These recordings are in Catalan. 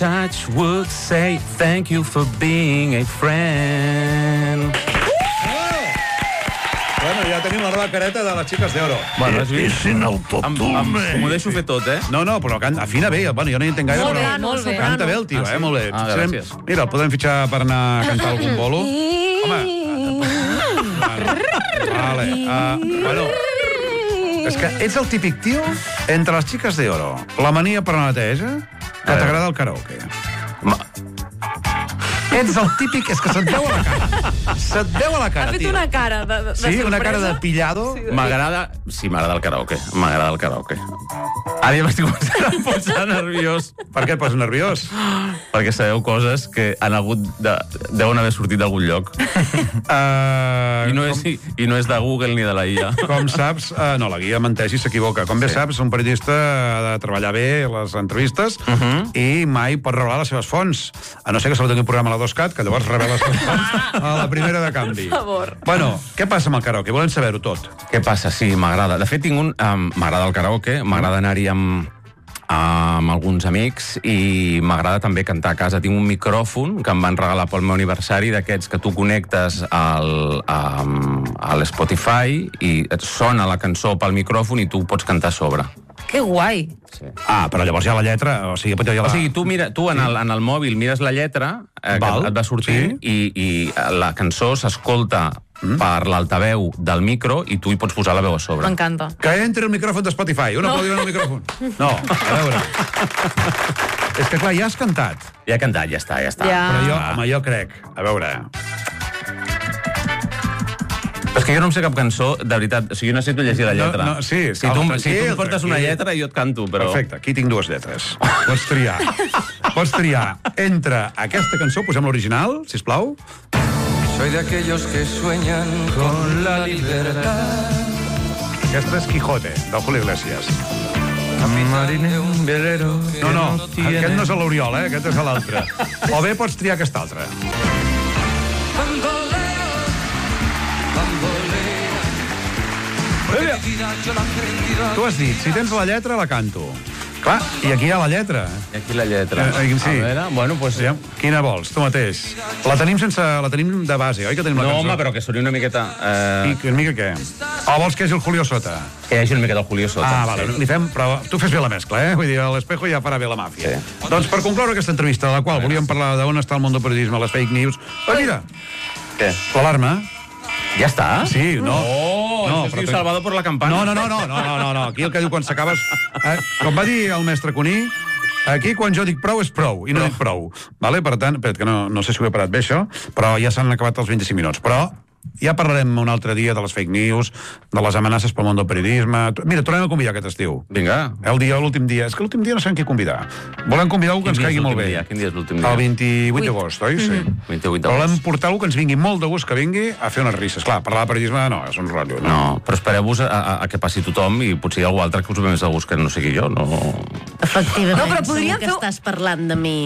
touch would say thank you for being a friend. Bueno, ja tenim la nova careta de les xiques d'Oro. Bueno, has vist? Sin autotune. M'ho deixo fer tot, No, però afina bé. Bueno, jo no hi entenc gaire, Molt bé, però molt bé. canta bé el tio, sí? molt bé. Gràcies. Mira, el podem fitxar per anar a cantar algun bolo. Home, vale. Bueno, és que ets el típic tio entre les xiques d'Oro, la mania per la neteja, que t'agrada el karaoke. Ets el típic... És que se't veu a la cara. Se't veu a la cara, Ha fet tio. una cara de sorpresa. Sí, una cara de pillado. M'agrada... Sí, m'agrada el karaoke. M'agrada el karaoke. Ara ja m'estic començant a posar nerviós. Per què et poses nerviós? Perquè sabeu coses que han hagut deuen haver sortit d'algun lloc. I no és de Google ni de la IA. Com saps... no, la guia menteix i s'equivoca. Com bé saps, un periodista ha de treballar bé les entrevistes i mai pot revelar les seves fonts. A no ser que se li doni un programa a la 2CAT, que llavors revela les seves fonts a la primera de canvi. Per favor. Bueno, què passa amb el karaoke? Volem saber-ho tot. Què passa? Sí, m'agrada. De fet, m'agrada el karaoke, m'agrada anar-hi amb alguns amics i m'agrada també cantar a casa. Tinc un micròfon que em van regalar pel meu aniversari, d'aquests que tu connectes a l'Spotify i et sona la cançó pel micròfon i tu pots cantar a sobre. Que guai. Però llavors hi ha la lletra, o sigui, Tu en el mòbil mires la lletra que et va sortint i la cançó s'escolta per l'altaveu del micro i tu hi pots posar la veu a sobre. M'encanta. Que entri el micròfon de Spotify. Un aplaudiment al micròfon. No, a veure. És que, clar, ja has cantat. Ja he cantat, ja està. Però jo crec... A veure... És que jo no em sé cap cançó, de veritat. O sigui, jo necessito llegir la lletra. Sí, si tu em portes una lletra, jo et canto, però... Perfecte, aquí tinc dues lletres. Pots triar. Pots triar entre aquesta cançó, posem l'original, sisplau. Soy de aquellos que sueñan con la libertad. Aquesta és Quijote, del Julio Iglesias. Marine un velero. No, aquest no és l'Oriol, aquest és l'altre. O bé pots triar aquesta altra. Tu has dit, si tens la lletra, la canto. Clar, i aquí hi ha la lletra. I aquí la lletra. Sí. A veure, bueno, doncs... Sí. Quina vols, tu mateix? La tenim de base, oi que tenim la cançó? No, home, però que soni una miqueta... I una mica què? O vols que hi hagi el Julio sota? Que hi hagi una miqueta el Julio sota. Vale, li fem... Però tu fes bé la mescla, Vull dir, a l'Espejo ja farà bé la màfia. Sí. Doncs per concloure aquesta entrevista, de la qual volíem parlar d'on està el món del periodisme, les fake news... Mira, Què? l'alarma... Ja està? Sí, no. No, es diu Salvador por la campana. No. Aquí el que diu quan s'acabes... Com va dir el mestre Cuní, aquí quan jo dic prou és prou, i no dic prou. Vale? Per tant, que no sé si ho he parat bé això, però ja s'han acabat els 25 minuts. Però ja parlarem un altre dia de les fake news, de les amenaces pel món del periodisme... Mira, tornem a convidar aquest estiu. Vinga. L'últim dia. És que l'últim dia no sabem qui convidar. Volem convidar algú que ens caigui molt bé. Quin dia és l'últim dia? El 28 d'agost, oi? Sí. 28 d'agost. Volem portar algú que ens vingui molt de gust que vingui a fer unes risses. Clar, parlar de periodisme no, és un rotllo. No, però espereu-vos a que passi tothom i potser hi ha algú altre que us ve més de gust que no sigui jo. No. Efectivament, No, però segur podríem que fer- estàs parlant de mi.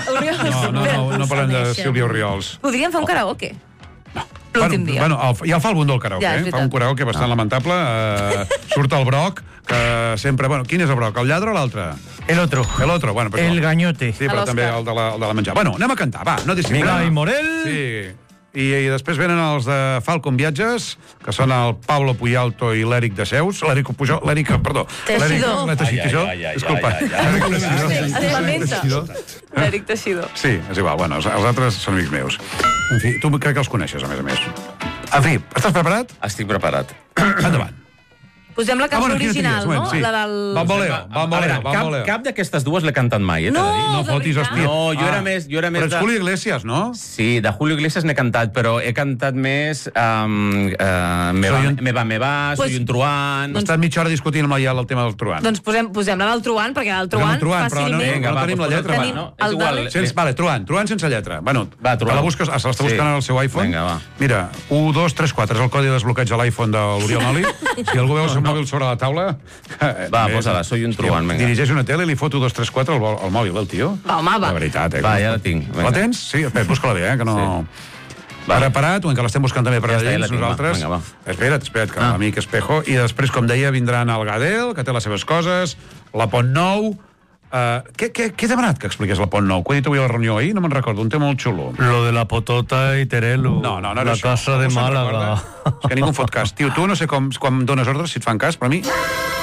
No parlem de Sílvia Oriols. Podríem fer un karaoke. L'últim dia. Bueno, ja el fa el bundó del karaoke, Ja, és veritat. fa un karaoke bastant lamentable. Surt el Broc, que sempre... Bueno, quin és el Broc, el lladre o l'altre? El otro. El otro, bueno. Però El gañote. Sí, però l'Òscar. també el de la menjar. Bueno, anem a cantar, va, no dissimulem. Blai Morel. Sí. I després venen els de Falcon Viatges, que són el Pablo Puyalto i l'Eric de Seus. L'Eric Teixidor. Teixidor. Disculpa. Es lamenta. L'Eric Teixidor. Sí, és igual. Bueno, els altres són amics meus. En fi, tu crec que els coneixes, a més. En fi, estàs preparat? Estic preparat. Endavant. Posem la cançó Bueno, quina original, tries? no? Sí. La del... Bamboleo. Cap d'aquestes dues l'he cantat mai, t'he de dir. No de fotis, veritat? hòstia. No, jo era més Però ets de... Julio Iglesias, no? Sí, de Julio Iglesias n'he cantat, però he cantat més Me va, Soy un truant... He estat mitja hora discutint amb la Ial el tema del truant. Doncs posem la del truant, perquè el truant, però fàcilment... no tenim la lletra. Tenim no, el és igual. del- Vale, truant sense lletra. Bueno, Va, truant. la busques, se l'està buscant en el seu iPhone. Vinga, va. Mira, 1, 2, 3, 4, és el codi de desbloqueig de l'iPhone de l'Oriol Noli. Si algú veu el seu mòbil sobre la taula... Va, posa-la, Soy un truant, vinga. Dirigeix una tele i li foto 2, 3, 4 al mòbil, el tio. Va, home, va. De veritat, Va, ja la tinc. La tens? Sí, espera, busca-la bé, que no... Va. Preparat, o encara l'estem buscant també per Ja allà està, ja la dins, tinc, va. nosaltres. Vinga, va. Espera't, que l'amic Espejo. I després, com deia, vindran el Gadel, que té les seves coses, la Pont Nou, Què he demanat que expliqués la Pont Nou? Què he dit avui a la reunió ahir? No me'n recordo, un tema molt xulo. Lo de la Potota y Terelu. No era la això. casa de Málaga. És que ningú em fot cas. Tio, tu no sé com dones ordres, si et fan cas, però a mi